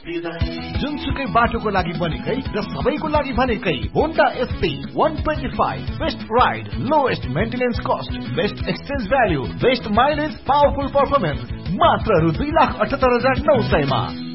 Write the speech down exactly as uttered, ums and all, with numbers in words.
जुनसुकै बाटोको लागि बनेकै र सबैको लागि भनेकै Honda SP one twenty-five, best ride, lowest maintenance cost, best exchange value, best mileage, powerful performance, मात्र रु दुई लाख अठहत्तर हजार नौ सयमा।